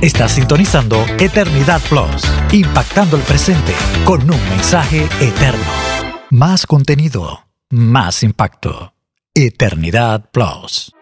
Estás sintonizando Eternidad Plus, impactando el presente con un mensaje eterno. Más contenido, más impacto. Eternidad Plus.